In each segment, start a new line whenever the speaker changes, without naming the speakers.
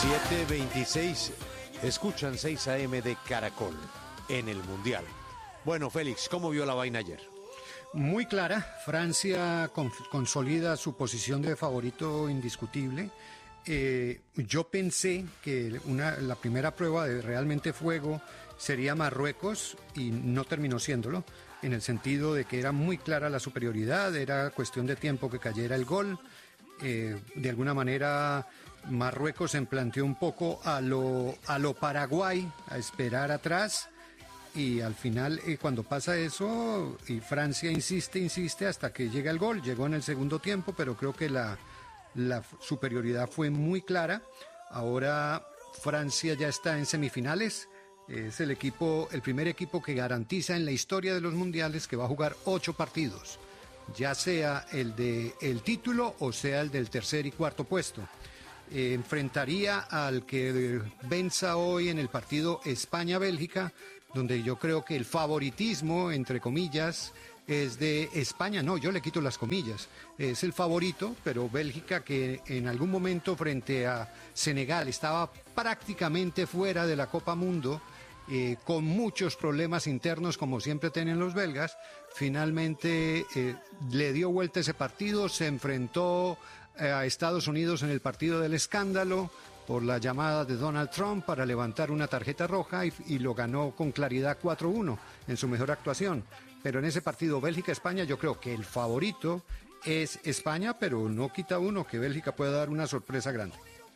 7:26, escuchan 6 AM de Caracol en el Mundial. Bueno, Félix, ¿cómo vio la vaina ayer?
Muy clara, Francia consolida su posición de favorito indiscutible. Yo pensé que la primera prueba de realmente fuego sería Marruecos y no terminó siéndolo, en el sentido de que era muy clara la superioridad, era cuestión de tiempo que cayera el gol. De alguna manera Marruecos se planteó un poco a lo Paraguay, a esperar atrás, y al final cuando pasa eso y Francia insiste hasta que llega el gol. Llegó en el segundo tiempo, pero creo que la superioridad fue muy clara. Ahora Francia ya está en semifinales. Es el primer equipo que garantiza en la historia de los mundiales que va a jugar 8 partidos, ya sea el del título o sea el del tercer y cuarto puesto. Enfrentaría al que venza hoy en el partido España-Bélgica, donde yo creo que el favoritismo, entre comillas, es de España. No, yo le quito las comillas. Es el favorito, pero Bélgica, que en algún momento frente a Senegal estaba prácticamente fuera de la Copa Mundo, con muchos problemas internos, como siempre tienen los belgas, finalmente le dio vuelta ese partido, se enfrentó a Estados Unidos en el partido del escándalo por la llamada de Donald Trump para levantar una tarjeta roja y lo ganó con claridad 4-1 en su mejor actuación. Pero en ese partido Bélgica-España yo creo que el favorito es España, pero no quita uno que Bélgica pueda dar una sorpresa grande.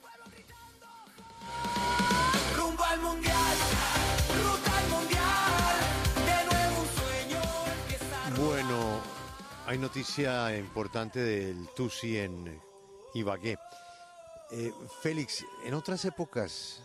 Bueno, hay noticia importante del Tusi en Ibagué. Félix, en otras épocas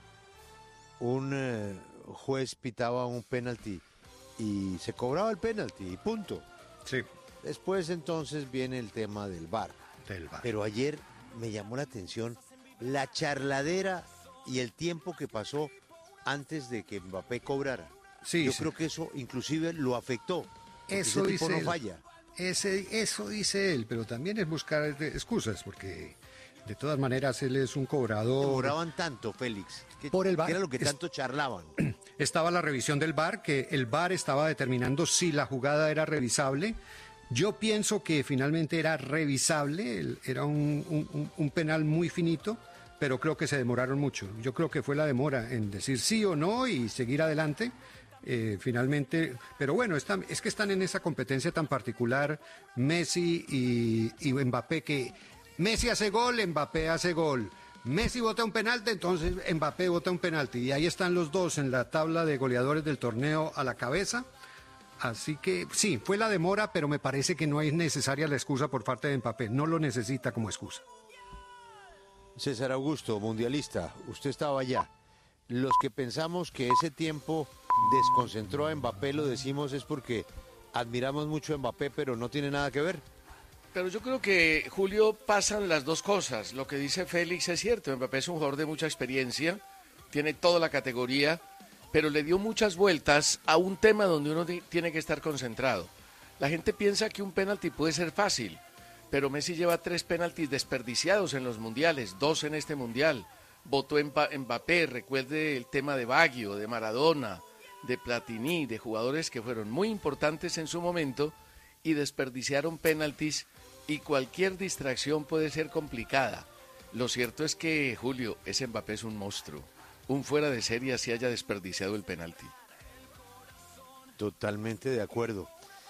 un juez pitaba un penalti y se cobraba el penalti y punto.
Sí.
Después entonces viene el tema del VAR. Pero ayer me llamó la atención la charladera y el tiempo que pasó antes de que Mbappé cobrara.
Sí,
Yo creo que eso inclusive lo afectó.
Eso
ese tipo
dice
no
él.
falla.
Eso dice él, pero también es buscar excusas, porque de todas maneras él es un cobrador.
Cobraban tanto, Félix,
por el VAR.
Que era lo que tanto charlaban.
Estaba la revisión del VAR, que el VAR estaba determinando si la jugada era revisable. Yo pienso que finalmente era revisable, era un penal muy finito, pero creo que se demoraron mucho. Yo creo que fue la demora en decir sí o no y seguir adelante. Finalmente, pero bueno, es que están en esa competencia tan particular Messi y Mbappé, que Messi hace gol, Mbappé hace gol. Messi bota un penalti, entonces Mbappé bota un penalti. Y ahí están los dos en la tabla de goleadores del torneo a la cabeza. Así que sí, fue la demora, pero me parece que no es necesaria la excusa por parte de Mbappé. No lo necesita como excusa.
César Augusto, mundialista, usted estaba allá. Los que pensamos que ese tiempo desconcentró a Mbappé, lo decimos es porque admiramos mucho a Mbappé, pero no tiene nada que ver.
Pero yo creo que, Julio, pasan las dos cosas. Lo que dice Félix es cierto. Mbappé es un jugador de mucha experiencia, tiene toda la categoría, pero le dio muchas vueltas a un tema donde uno tiene que estar concentrado. La gente piensa que un penalti puede ser fácil, pero Messi lleva 3 penaltis desperdiciados en los mundiales, 2 en este mundial. Votó Mbappé, recuerde el tema de Baggio, de Maradona, de Platini, de jugadores que fueron muy importantes en su momento y desperdiciaron penaltis, y cualquier distracción puede ser complicada. Lo cierto es que, Julio, ese Mbappé es un monstruo. Un fuera de serie así haya desperdiciado el penalti.
Totalmente de acuerdo.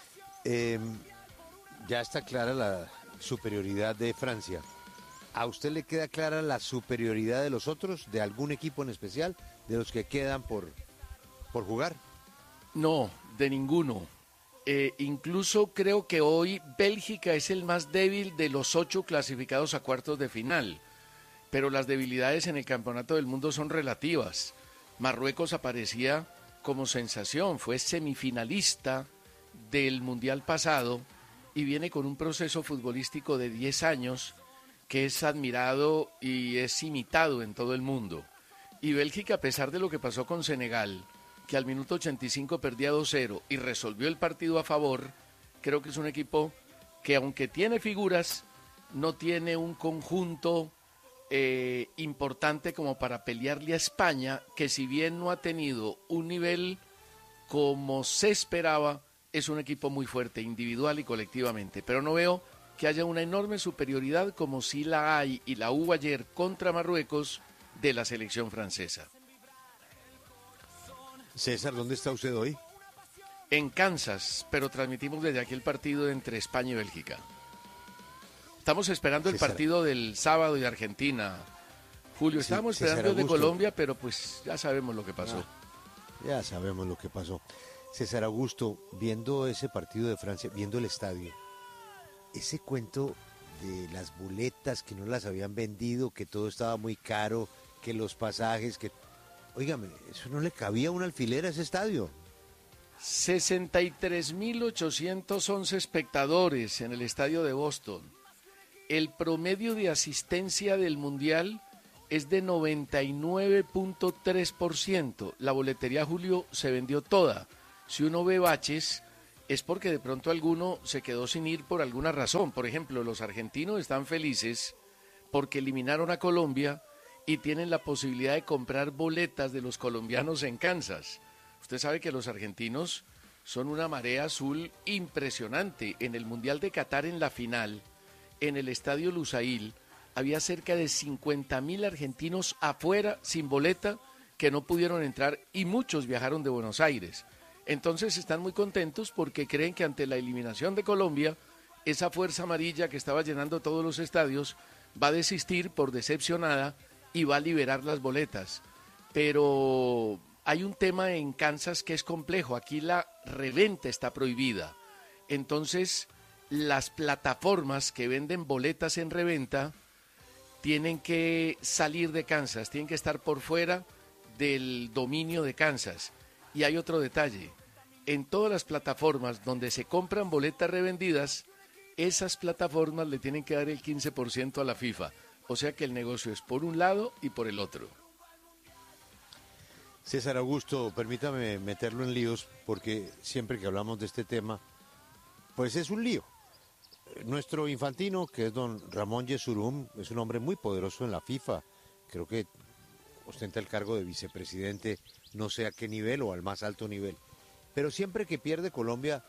Ya está clara la superioridad de Francia. ¿A usted le queda clara la superioridad de los otros, de algún equipo en especial, de los que quedan por jugar?
No, de ninguno. Incluso creo que hoy Bélgica es el más débil de los 8 clasificados a cuartos de final. Pero las debilidades en el campeonato del mundo son relativas. Marruecos aparecía como sensación, fue semifinalista del mundial pasado y viene con un proceso futbolístico de 10 años que es admirado y es imitado en todo el mundo. Y Bélgica, a pesar de lo que pasó con Senegal, que al minuto 85 perdía 2-0 y resolvió el partido a favor, creo que es un equipo que, aunque tiene figuras, no tiene un conjunto importante como para pelearle a España, que si bien no ha tenido un nivel como se esperaba, es un equipo muy fuerte, individual y colectivamente, pero no veo que haya una enorme superioridad como si la hay y la hubo ayer contra Marruecos de la selección francesa.
César, ¿dónde está usted hoy?
En Kansas, pero transmitimos desde aquí el partido entre España y Bélgica. Estamos esperando el partido del sábado de Argentina. Julio, estábamos esperando el de Colombia, pero pues ya sabemos lo que pasó.
Ya sabemos lo que pasó. César Augusto, viendo ese partido de Francia, viendo el estadio, ese cuento de las boletas que no las habían vendido, que todo estaba muy caro, que los pasajes, que... Óigame, eso no le cabía un alfiler a ese estadio.
63.811 espectadores en el estadio de Boston. El promedio de asistencia del Mundial es de 99.3%. La boletería, Julio, se vendió toda. Si uno ve baches, es porque de pronto alguno se quedó sin ir por alguna razón. Por ejemplo, los argentinos están felices porque eliminaron a Colombia y tienen la posibilidad de comprar boletas de los colombianos en Kansas. Usted sabe que los argentinos son una marea azul impresionante. En el Mundial de Qatar, en la final, en el estadio Lusail, había cerca de 50.000 argentinos afuera sin boleta que no pudieron entrar y muchos viajaron de Buenos Aires. Entonces están muy contentos porque creen que ante la eliminación de Colombia, esa fuerza amarilla que estaba llenando todos los estadios va a desistir por decepcionada y va a liberar las boletas. Pero hay un tema en Kansas que es complejo. Aquí la reventa está prohibida. Entonces, las plataformas que venden boletas en reventa tienen que salir de Kansas, tienen que estar por fuera del dominio de Kansas. Y hay otro detalle. En todas las plataformas donde se compran boletas revendidas, esas plataformas le tienen que dar el 15% a la FIFA. O sea que el negocio es por un lado y por el otro.
César Augusto, permítame meterlo en líos, porque siempre que hablamos de este tema, pues es un lío. Nuestro infantino, que es don Ramón Yesurún, es un hombre muy poderoso en la FIFA. Creo que ostenta el cargo de vicepresidente, no sé a qué nivel o al más alto nivel. Pero siempre que pierde Colombia,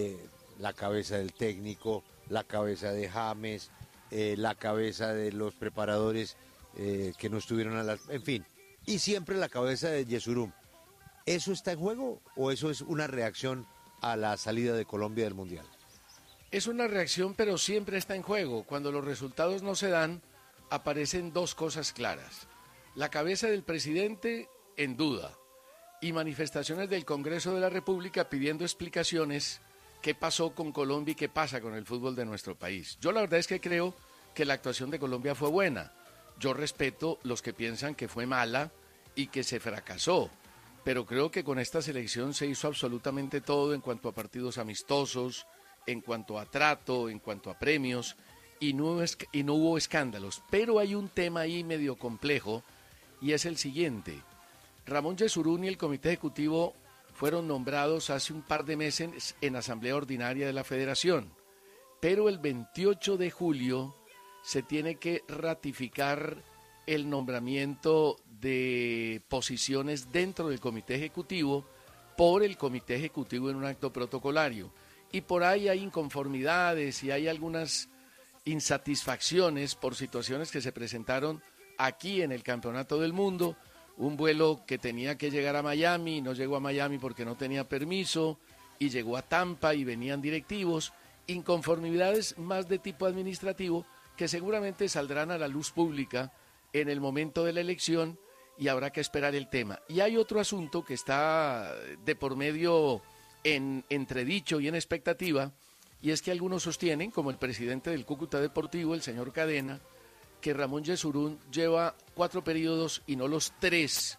la cabeza del técnico, la cabeza de James, la cabeza de los preparadores que no estuvieron en fin, y siempre la cabeza de Yesurún. ¿Eso está en juego o eso es una reacción a la salida de Colombia del Mundial?
Es una reacción, pero siempre está en juego. Cuando los resultados no se dan, aparecen dos cosas claras. La cabeza del presidente en duda y manifestaciones del Congreso de la República pidiendo explicaciones qué pasó con Colombia y qué pasa con el fútbol de nuestro país. Yo la verdad es que creo que la actuación de Colombia fue buena. Yo respeto los que piensan que fue mala y que se fracasó, pero creo que con esta selección se hizo absolutamente todo en cuanto a partidos amistosos, en cuanto a trato, en cuanto a premios, y no hubo escándalos. Pero hay un tema ahí medio complejo, y es el siguiente. Ramón Yesurún y el Comité Ejecutivo fueron nombrados hace un par de meses en Asamblea Ordinaria de la Federación, pero el 28 de julio se tiene que ratificar el nombramiento de posiciones dentro del Comité Ejecutivo por el Comité Ejecutivo en un acto protocolario. Y por ahí hay inconformidades y hay algunas insatisfacciones por situaciones que se presentaron aquí en el Campeonato del Mundo. Un vuelo que tenía que llegar a Miami, no llegó a Miami porque no tenía permiso, y llegó a Tampa y venían directivos. Inconformidades más de tipo administrativo que seguramente saldrán a la luz pública en el momento de la elección y habrá que esperar el tema. Y hay otro asunto que está de por medio en entredicho y en expectativa, y es que algunos sostienen, como el presidente del Cúcuta Deportivo, el señor Cadena, que Ramón Yesurún lleva 4 periodos y no los 3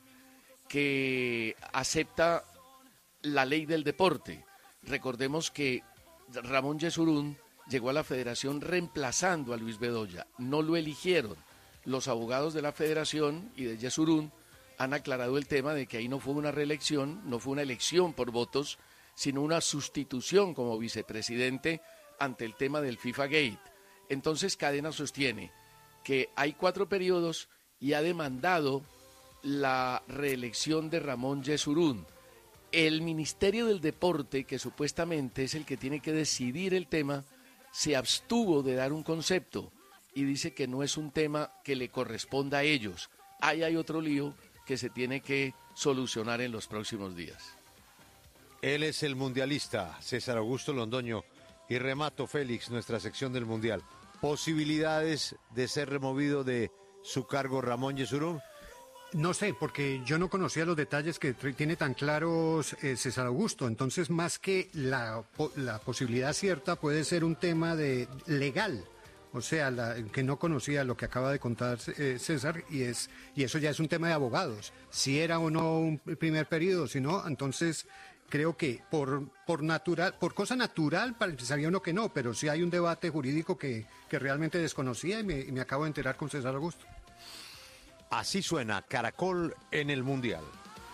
que acepta la ley del deporte. Recordemos que Ramón Yesurún llegó a la federación reemplazando a Luis Bedoya, no lo eligieron. Los abogados de la federación y de Yesurún han aclarado el tema de que ahí no fue una reelección, no fue una elección por votos, sino una sustitución como vicepresidente ante el tema del FIFA Gate. Entonces Cadena sostiene, que hay 4 periodos y ha demandado la reelección de Ramón Yesurún. El Ministerio del Deporte, que supuestamente es el que tiene que decidir el tema, se abstuvo de dar un concepto y dice que no es un tema que le corresponda a ellos. Ahí hay otro lío que se tiene que solucionar en los próximos días.
Él es el mundialista, César Augusto Londoño. Y remato, Félix, nuestra sección del Mundial. ¿Posibilidades de ser removido de su cargo Ramón Yesurún?
No sé, porque yo no conocía los detalles que tiene tan claros César Augusto. Entonces, más que la posibilidad cierta, puede ser un tema de legal. O sea, que no conocía lo que acaba de contar César, y eso ya es un tema de abogados. Si era o no un primer periodo, si no, entonces creo que por cosa natural pensaría uno que no, pero sí hay un debate jurídico que realmente desconocía y me acabo de enterar con César Augusto.
Así suena Caracol en el Mundial.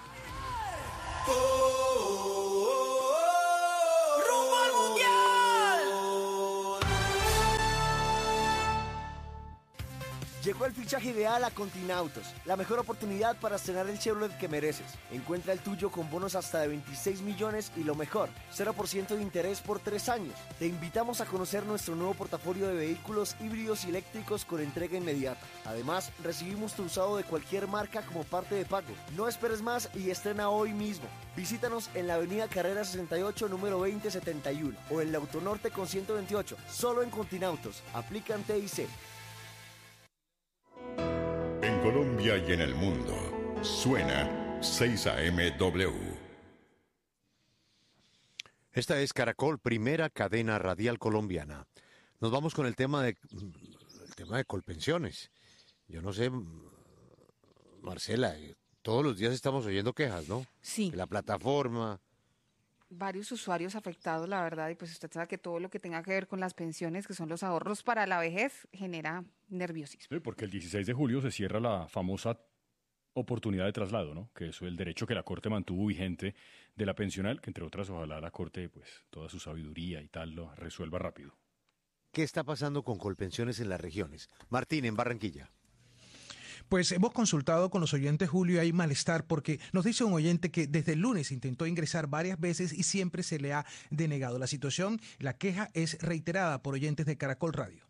¡Rumbo al Mundial! Llegó el fichaje ideal a Continautos, la mejor oportunidad para estrenar el Chevrolet que mereces. Encuentra el tuyo con bonos hasta de 26 millones y lo mejor, 0% de interés por 3 años. Te invitamos a conocer nuestro nuevo portafolio de vehículos híbridos y eléctricos con entrega inmediata. Además, recibimos tu usado de cualquier marca como parte de pago. No esperes más y estrena hoy mismo. Visítanos en la avenida Carrera 68, número 2071 o en la Autonorte con 128, solo en Continautos. Aplican TIC.
En Colombia y en el mundo, suena 6AMW.
Esta es Caracol, primera cadena radial colombiana. Nos vamos con el tema de Colpensiones. Yo no sé, Marcela, todos los días estamos oyendo quejas, ¿no?
Sí.
La plataforma.
Varios usuarios afectados, la verdad, y pues usted sabe que todo lo que tenga que ver con las pensiones, que son los ahorros para la vejez, genera nerviosismo.
Sí, porque el 16 de julio se cierra la famosa oportunidad de traslado, ¿no? Que es el derecho que la Corte mantuvo vigente de la pensional, que entre otras, ojalá la Corte, pues, toda su sabiduría y tal, lo resuelva rápido.
¿Qué está pasando con Colpensiones en las regiones? Martín, en Barranquilla.
Pues hemos consultado con los oyentes, Julio, y hay malestar porque nos dice un oyente que desde el lunes intentó ingresar varias veces y siempre se le ha denegado. La situación, la queja es reiterada por oyentes de Caracol Radio.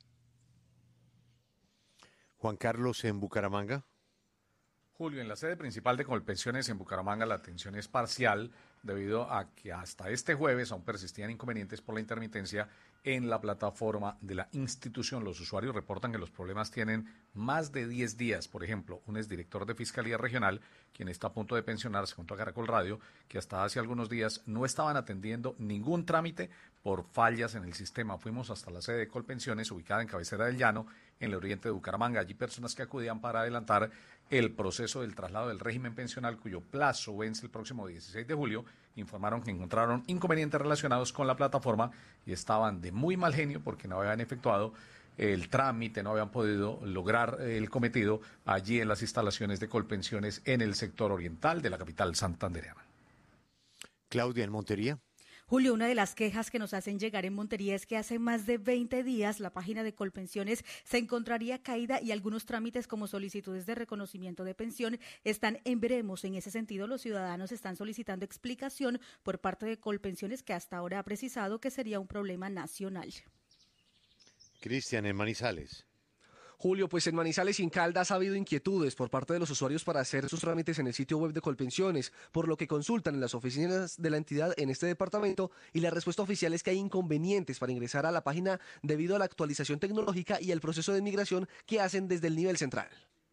Juan Carlos, en Bucaramanga.
Julio, en la sede principal de Colpensiones en Bucaramanga la atención es parcial debido a que hasta este jueves aún persistían inconvenientes por la intermitencia en la plataforma de la institución. Los usuarios reportan que los problemas tienen más de 10 días. Por ejemplo, un exdirector de Fiscalía Regional, quien está a punto de pensionarse, contó a Caracol Radio que hasta hace algunos días no estaban atendiendo ningún trámite por fallas en el sistema. Fuimos hasta la sede de Colpensiones, ubicada en Cabecera del Llano, en el oriente de Bucaramanga. Allí personas que acudían para adelantar el proceso del traslado del régimen pensional, cuyo plazo vence el próximo 16 de julio, informaron que encontraron inconvenientes relacionados con la plataforma y estaban de muy mal genio porque no habían efectuado el trámite, no habían podido lograr el cometido allí en las instalaciones de Colpensiones en el sector oriental de la capital santandereana.
Claudia, en Montería.
Julio, una de las quejas que nos hacen llegar en Montería es que hace más de 20 días la página de Colpensiones se encontraría caída y algunos trámites como solicitudes de reconocimiento de pensión están en veremos. En ese sentido, los ciudadanos están solicitando explicación por parte de Colpensiones, que hasta ahora ha precisado que sería un problema nacional.
Cristian, en Manizales.
Julio, pues en Manizales y en Caldas ha habido inquietudes por parte de los usuarios para hacer sus trámites en el sitio web de Colpensiones, por lo que consultan en las oficinas de la entidad en este departamento, y la respuesta oficial es que hay inconvenientes para ingresar a la página debido a la actualización tecnológica y el proceso de migración que hacen desde el nivel central.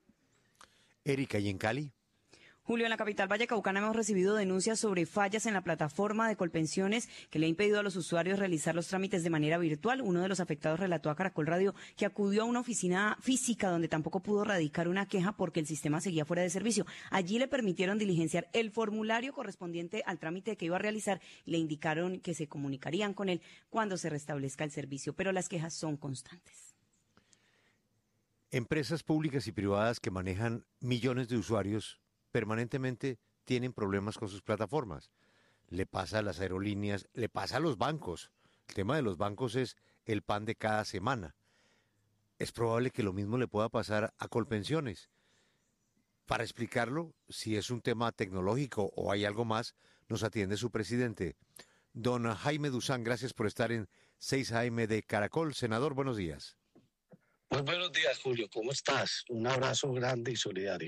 Erika, ¿y en Cali?
Julio, en la capital vallecaucana hemos recibido denuncias sobre fallas en la plataforma de Colpensiones que le ha impedido a los usuarios realizar los trámites de manera virtual. Uno de los afectados relató a Caracol Radio que acudió a una oficina física donde tampoco pudo radicar una queja porque el sistema seguía fuera de servicio. Allí le permitieron diligenciar el formulario correspondiente al trámite que iba a realizar y le indicaron que se comunicarían con él cuando se restablezca el servicio, pero las quejas son constantes.
Empresas públicas y privadas que manejan millones de usuarios permanentemente tienen problemas con sus plataformas. Le pasa a las aerolíneas, le pasa a los bancos. El tema de los bancos es el pan de cada semana. es probable que lo mismo le pueda pasar a Colpensiones. Para explicarlo, si es un tema tecnológico o hay algo más, nos atiende su presidente. Don Jaime Duzán, gracias por estar en 6 AM de Caracol. Senador, buenos días.
Muy buenos días, Julio. ¿Cómo estás? Un abrazo grande y solidario.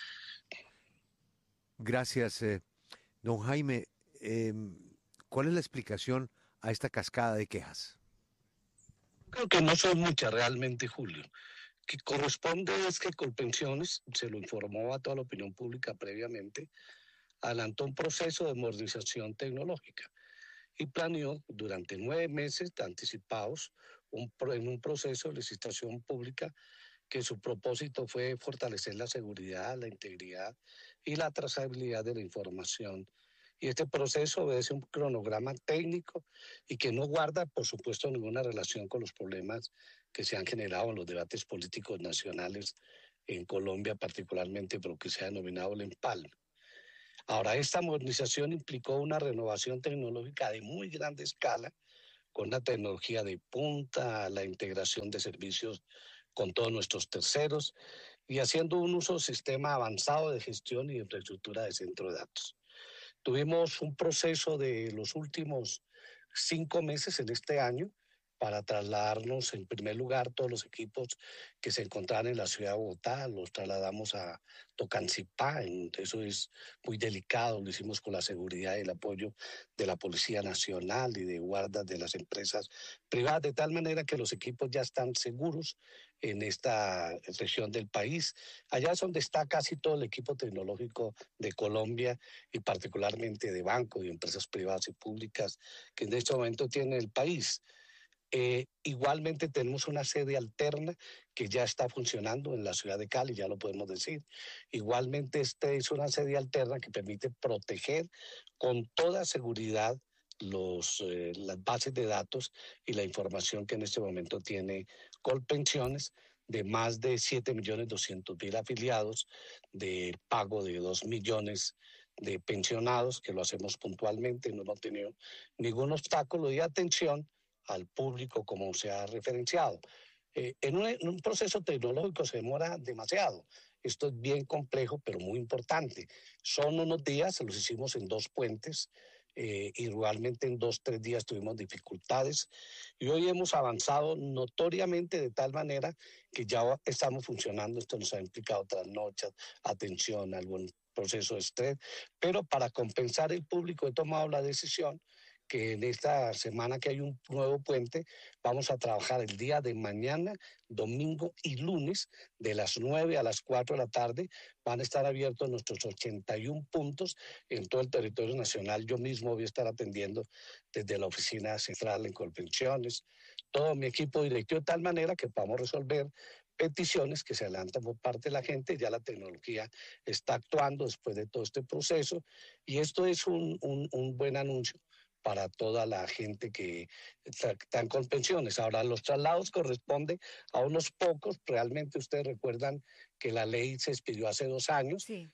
Gracias, don Jaime. ¿Cuál es la explicación a esta cascada de quejas?
Creo que no son muchas realmente, Julio. Que corresponde es que Colpensiones, se lo informó a toda la opinión pública previamente, adelantó un proceso de modernización tecnológica y planeó durante 9 meses anticipados en un proceso de licitación pública que su propósito fue fortalecer la seguridad, la integridad y la trazabilidad de la información. Y este proceso obedece un cronograma técnico y que no guarda, por supuesto, ninguna relación con los problemas que se han generado en los debates políticos nacionales en Colombia, particularmente por lo que se ha denominado el empalme. Ahora, esta modernización implicó una renovación tecnológica de muy grande escala, con la tecnología de punta, la integración de servicios con todos nuestros terceros y haciendo un uso sistema avanzado de gestión y infraestructura de centro de datos. Tuvimos un proceso de los últimos 5 meses en este año para trasladarnos, en primer lugar, todos los equipos que se encontraban en la ciudad de Bogotá, los trasladamos a Tocancipá, eso es muy delicado, lo hicimos con la seguridad y el apoyo de la Policía Nacional y de guardas de las empresas privadas, de tal manera que los equipos ya están seguros en esta región del país. Allá es donde está casi todo el equipo tecnológico de Colombia y particularmente de bancos y empresas privadas y públicas que en este momento tiene el país. Igualmente tenemos una sede alterna que ya está funcionando en la ciudad de Cali, ya lo podemos decir. Igualmente es una sede alterna que permite proteger con toda seguridad las bases de datos y la información que en este momento tiene Colpensiones, de más de 7.200.000 afiliados, de pago de 2 millones de pensionados, que lo hacemos puntualmente y no hemos tenido ningún obstáculo, y atención al público como se ha referenciado. En un proceso tecnológico se demora demasiado. Esto es bien complejo, pero muy importante. Son unos días, los hicimos en 2 puentes, y realmente en 2-3 días tuvimos dificultades. Y hoy hemos avanzado notoriamente de tal manera que ya estamos funcionando. Esto nos ha implicado trasnochas, atención, algún proceso de estrés. Pero para compensar el público he tomado la decisión que en esta semana que hay un nuevo puente, vamos a trabajar el día de mañana, domingo y lunes, de las 9 a las 4 de la tarde. Van a estar abiertos nuestros 81 puntos en todo el territorio nacional. Yo mismo voy a estar atendiendo desde la oficina central en Colpensiones, todo mi equipo directivo, de tal manera que podamos resolver peticiones que se adelantan por parte de la gente. Ya la tecnología está actuando después de todo este proceso y esto es un buen anuncio para toda la gente que está en Colpensiones. Ahora, los traslados corresponden a unos pocos. Realmente ustedes recuerdan que la ley se expidió hace 2 años. Sí.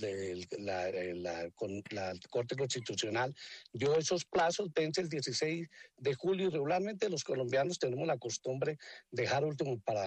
La Corte Constitucional dio esos plazos, vence el 16 de julio y regularmente los colombianos tenemos la costumbre de dejar las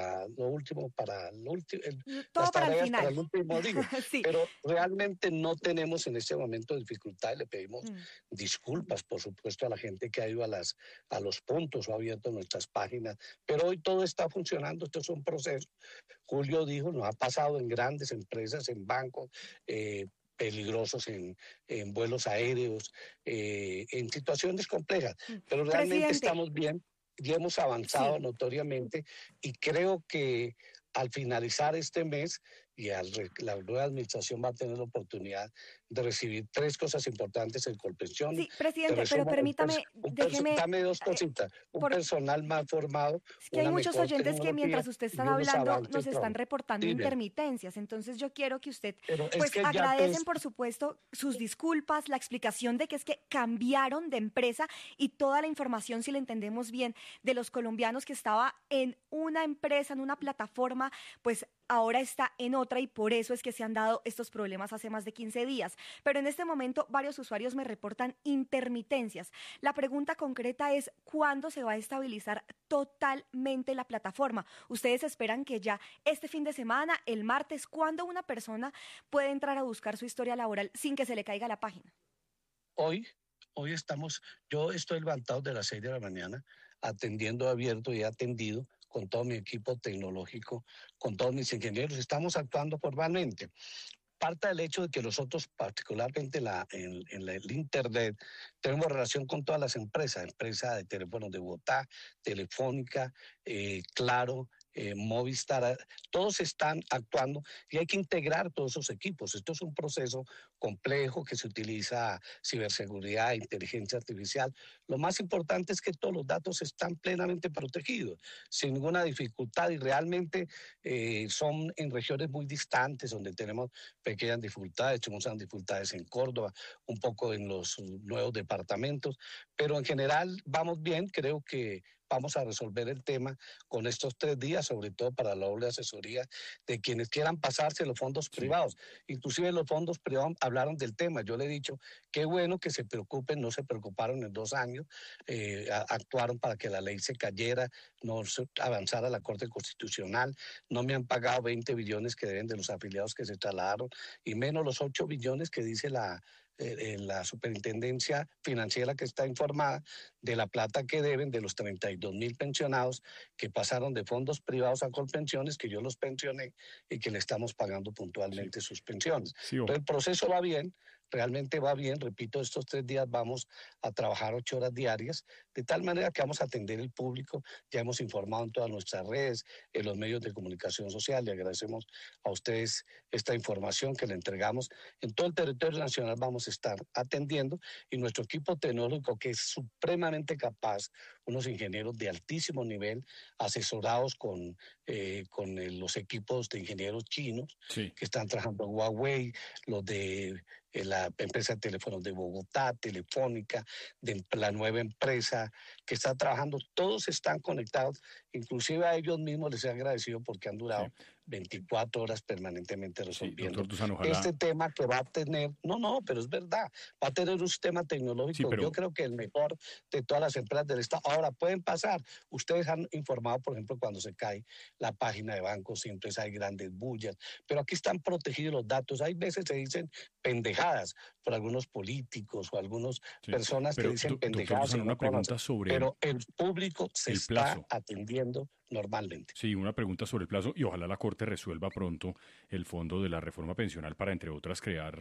tareas para el último día. Sí. Pero realmente no tenemos en este momento dificultad. Le pedimos disculpas, por supuesto, a la gente que ha ido a los puntos o ha abierto nuestras páginas, pero hoy todo está funcionando. Esto es un proceso. Julio dijo, nos ha pasado en grandes empresas, en bancos, peligrosos en vuelos aéreos, en situaciones complejas, pero realmente estamos bien y hemos avanzado notoriamente y creo que al finalizar este mes y la nueva administración va a tener la oportunidad de recibir 3 cosas importantes en Colpensiones.
Sí, presidente, pero permítame,
dame 2 cositas. Personal más formado.
Es que hay muchos oyentes que mientras usted está hablando nos están reportando intermitencias. Entonces yo quiero que usted, agradecen por supuesto sus disculpas, la explicación de que es que cambiaron de empresa y toda la información, si la entendemos bien, de los colombianos que estaba en una empresa, en una plataforma, pues
ahora está en otra y por eso es que se han dado estos problemas hace más de 15 días. Pero en este momento varios usuarios me reportan intermitencias. La pregunta concreta es ¿cuándo se va a estabilizar totalmente la plataforma? ¿Ustedes esperan que ya este fin de semana, el martes, cuándo una persona puede entrar a buscar su historia laboral sin que se le caiga la página?
Hoy yo estoy levantado de las 6 de la mañana, atendiendo abierto y atendido con todo mi equipo tecnológico, con todos mis ingenieros. Estamos actuando formalmente. Parte del hecho de que nosotros, particularmente el Internet, tenemos relación con todas las empresas de teléfonos de Bogotá, Telefónica, Claro, Movistar, todos están actuando y hay que integrar todos esos equipos. Esto es un proceso complejo que se utiliza ciberseguridad, inteligencia artificial. Lo más importante es que todos los datos están plenamente protegidos, sin ninguna dificultad y realmente son en regiones muy distantes donde tenemos pequeñas dificultades. Tenemos dificultades en Córdoba, un poco en los nuevos departamentos, pero en general vamos bien. Creo que vamos a resolver el tema con estos 3 días, sobre todo para la doble asesoría de quienes quieran pasarse los fondos privados. Inclusive los fondos privados hablaron del tema. Yo le he dicho, qué bueno que se preocupen, no se preocuparon en 2 años, actuaron para que la ley se cayera, no se avanzara a la Corte Constitucional, no me han pagado 20 billones que deben de los afiliados que se trasladaron, y menos los 8 billones que dice la superintendencia financiera que está informada de la plata que deben de los 32.000 pensionados que pasaron de fondos privados a Colpensiones, que yo los pensioné y que le estamos pagando puntualmente sus pensiones. Entonces el proceso va bien, realmente va bien. Repito, estos 3 días vamos a trabajar 8 horas diarias, de tal manera que vamos a atender el público. Ya hemos informado en todas nuestras redes, en los medios de comunicación social. Le agradecemos a ustedes esta información que le entregamos. En todo el territorio nacional vamos a estar atendiendo, y nuestro equipo tecnológico, que es supremamente capaz, unos ingenieros de altísimo nivel, asesorados con los equipos de ingenieros chinos que están trabajando en Huawei, los de la empresa de teléfonos de Bogotá, Telefónica, de la nueva empresa que está trabajando, todos están conectados. Inclusive a ellos mismos les he agradecido porque han durado 24 horas permanentemente resolviendo este tema que va a tener, pero es verdad, va a tener un sistema tecnológico, yo creo que el mejor de todas las empresas del Estado. Ahora, pueden pasar, ustedes han informado, por ejemplo, cuando se cae la página de banco, siempre hay grandes bullas, pero aquí están protegidos los datos. Hay veces se dicen pendejadas por algunos políticos o algunas personas que dicen pendejadas, pero el público se está atendiendo normalmente.
Sí, una pregunta sobre el plazo, y ojalá la Corte resuelva pronto el fondo de la reforma pensional para, entre otras, crear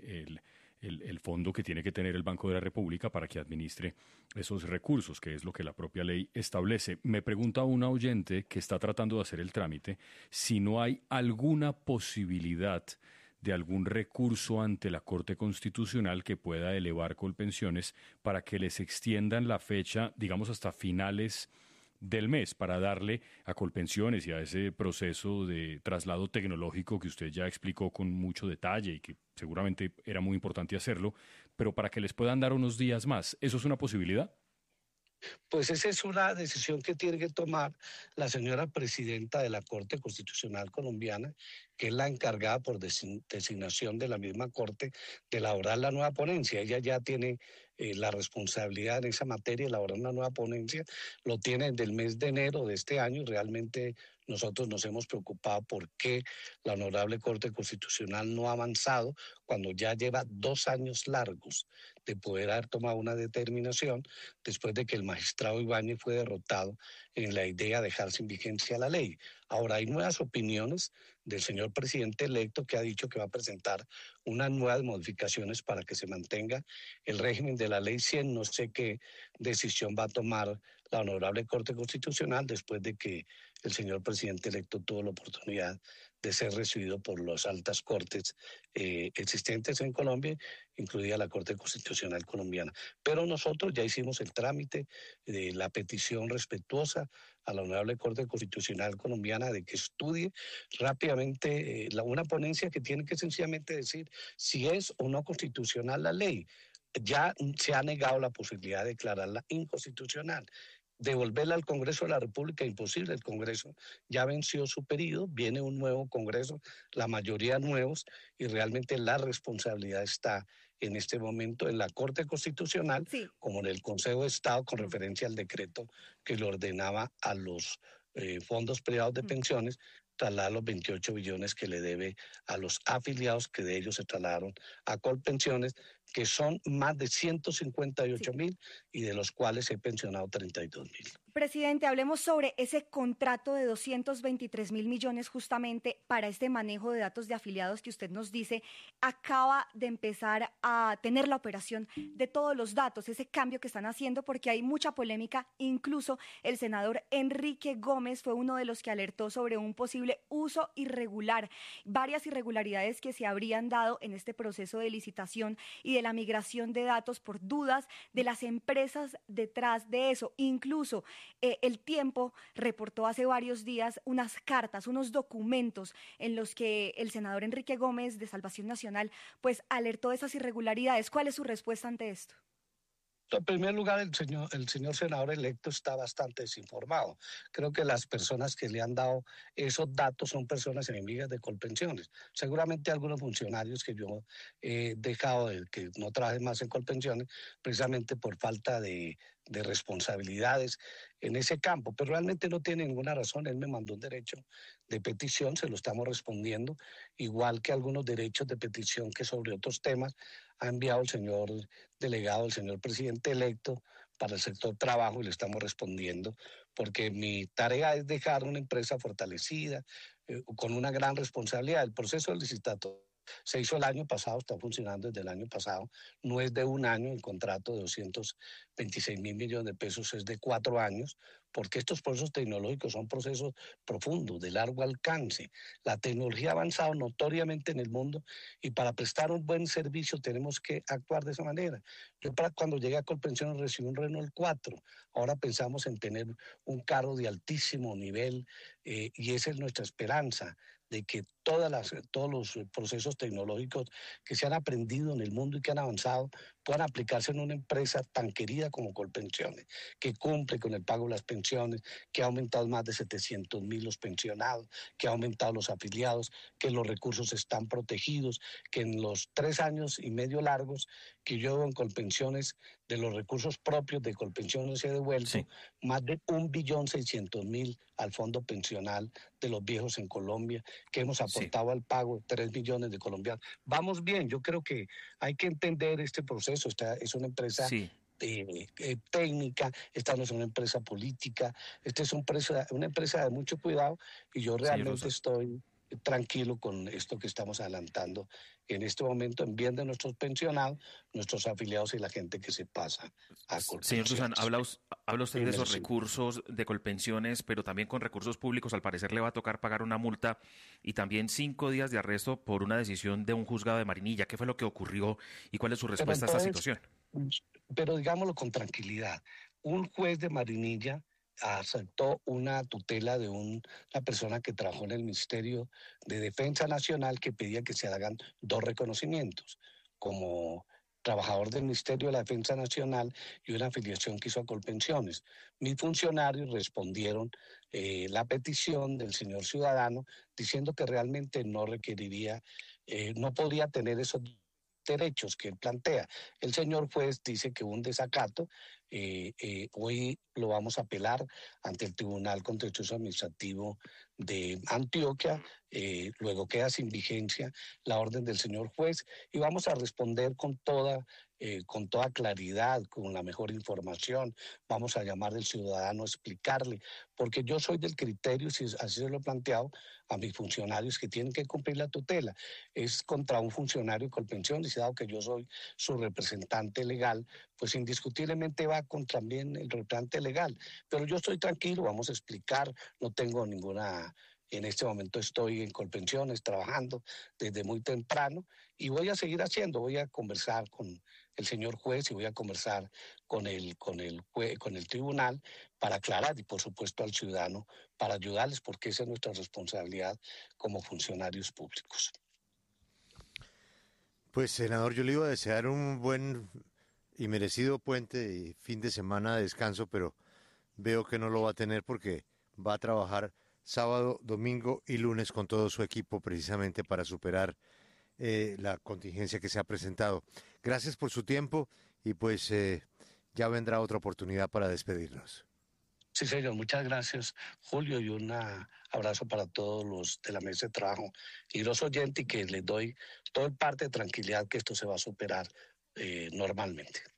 el fondo que tiene que tener el Banco de la República para que administre esos recursos, que es lo que la propia ley establece. Me pregunta una oyente que está tratando de hacer el trámite si no hay alguna posibilidad de algún recurso ante la Corte Constitucional que pueda elevar Colpensiones para que les extiendan la fecha, digamos, hasta finales del mes, para darle a Colpensiones y a ese proceso de traslado tecnológico que usted ya explicó con mucho detalle y que seguramente era muy importante hacerlo, pero para que les puedan dar unos días más. ¿Eso es una posibilidad?
Pues esa es una decisión que tiene que tomar la señora presidenta de la Corte Constitucional colombiana, que es la encargada por designación de la misma Corte de elaborar la nueva ponencia. Ella ya tiene la responsabilidad en esa materia de elaborar una nueva ponencia, lo tiene desde el mes de enero de este año, y realmente nosotros nos hemos preocupado por qué la Honorable Corte Constitucional no ha avanzado cuando ya lleva 2 años largos de poder haber tomado una determinación después de que el magistrado Ibáñez fue derrotado en la idea de dejar sin vigencia la ley. Ahora hay nuevas opiniones del señor presidente electo, que ha dicho que va a presentar unas nuevas modificaciones para que se mantenga el régimen de la ley 100. No sé qué decisión va a tomar la Honorable Corte Constitucional después de que el señor presidente electo tuvo la oportunidad de ser recibido por las altas cortes existentes en Colombia, incluida la Corte Constitucional colombiana. Pero nosotros ya hicimos el trámite de la petición respetuosa a la Honorable Corte Constitucional colombiana de que estudie rápidamente una ponencia que tiene que sencillamente decir si es o no constitucional la ley. Ya se ha negado la posibilidad de declararla inconstitucional. devolverla al Congreso de la República, imposible, el Congreso ya venció su periodo, viene un nuevo Congreso, la mayoría nuevos, y realmente la responsabilidad está en este momento en la Corte Constitucional, como en el Consejo de Estado, con referencia al decreto que le ordenaba a los fondos privados de pensiones trasladar los 28 billones que le debe a los afiliados, que de ellos se trasladaron a Colpensiones, que son más de 158.000 y de los cuales he pensionado 32.000.
Presidente, hablemos sobre ese contrato de 223.000 millones justamente para este manejo de datos de afiliados que usted nos dice acaba de empezar a tener la operación de todos los datos, ese cambio que están haciendo, porque hay mucha polémica. Incluso el senador Enrique Gómez fue uno de los que alertó sobre un posible uso irregular, varias irregularidades que se habrían dado en este proceso de licitación y de la migración de datos por dudas de las empresas detrás de eso. Incluso El Tiempo reportó hace varios días unas cartas, unos documentos en los que el senador Enrique Gómez de Salvación Nacional pues alertó de esas irregularidades. ¿Cuál es su respuesta ante esto?
En primer lugar, el señor senador electo está bastante desinformado. Creo que las personas que le han dado esos datos son personas enemigas de Colpensiones. Seguramente algunos funcionarios que yo he dejado de que no trabajen más en Colpensiones, precisamente por falta de responsabilidades en ese campo, pero realmente no tiene ninguna razón. Él me mandó un derecho de petición, se lo estamos respondiendo, igual que algunos derechos de petición que sobre otros temas ha enviado el señor delegado, el señor presidente electo para el sector trabajo, y le estamos respondiendo, porque mi tarea es dejar una empresa fortalecida, con una gran responsabilidad. El proceso del licitatorio se hizo el año pasado, está funcionando desde el año pasado, no es de un año, el contrato de 226.000 millones de pesos es de 4 años, porque estos procesos tecnológicos son procesos profundos, de largo alcance. La tecnología ha avanzado notoriamente en el mundo y para prestar un buen servicio tenemos que actuar de esa manera. Yo cuando llegué a Colpensiones recibí un Renault 4, ahora pensamos en tener un carro de altísimo nivel y esa es nuestra esperanza, de que todos los procesos tecnológicos que se han aprendido en el mundo y que han avanzado puedan aplicarse en una empresa tan querida como Colpensiones, que cumple con el pago de las pensiones, que ha aumentado más de 700.000 los pensionados, que ha aumentado los afiliados, que los recursos están protegidos, que en los 3 años y medio largos que yo llevo en Colpensiones, de los recursos propios de Colpensiones he devuelto más de 1.600.000 al fondo pensional de los viejos en Colombia, que hemos aportado al pago 3 millones de colombianos. Vamos bien, yo creo que hay que entender este proceso. Esta es una empresa técnica, esta no es una empresa política, esta es una empresa de mucho cuidado, y yo realmente estoy tranquilo con esto que estamos adelantando en este momento en bien de nuestros pensionados, nuestros afiliados y la gente que se pasa a Colpensiones.
Señor Dusan, habla usted de esos recursos de Colpensiones, pero también con recursos públicos. Al parecer le va a tocar pagar una multa y también 5 días de arresto por una decisión de un juzgado de Marinilla. ¿Qué fue lo que ocurrió y cuál es su respuesta a esta situación?
Pero digámoslo con tranquilidad. Un juez de Marinilla aceptó una tutela de una persona que trabajó en el Ministerio de Defensa Nacional, que pedía que se hagan 2 reconocimientos, como trabajador del Ministerio de la Defensa Nacional y una afiliación que hizo a Colpensiones. Mis funcionarios respondieron la petición del señor ciudadano diciendo que realmente no requeriría, no podría tener esos derechos que él plantea. El señor juez dice que hubo un desacato. Hoy lo vamos a apelar ante el Tribunal Contencioso Administrativo de Antioquia, luego queda sin vigencia la orden del señor juez y vamos a responder con toda claridad, con la mejor información. Vamos a llamar al ciudadano a explicarle, porque yo soy del criterio, si así se lo he planteado a mis funcionarios, que tienen que cumplir la tutela. Es contra un funcionario de Colpensiones, y dado que yo soy su representante legal, pues indiscutiblemente va con también el representante legal. Pero yo estoy tranquilo, vamos a explicar, no tengo ninguna... En este momento estoy en Colpensiones trabajando desde muy temprano y voy a seguir haciendo, voy a conversar con el señor juez y voy a conversar con el tribunal para aclarar y por supuesto al ciudadano para ayudarles, porque esa es nuestra responsabilidad como funcionarios públicos.
Pues senador, yo le iba a desear un buen y merecido puente y fin de semana de descanso, pero veo que no lo va a tener porque va a trabajar sábado, domingo y lunes con todo su equipo precisamente para superar la contingencia que se ha presentado. Gracias por su tiempo y pues ya vendrá otra oportunidad para despedirnos.
Sí, señor, muchas gracias, Julio, y un abrazo para todos los de la mesa de trabajo y los oyentes, y que les doy todo el parte de tranquilidad que esto se va a superar normalmente.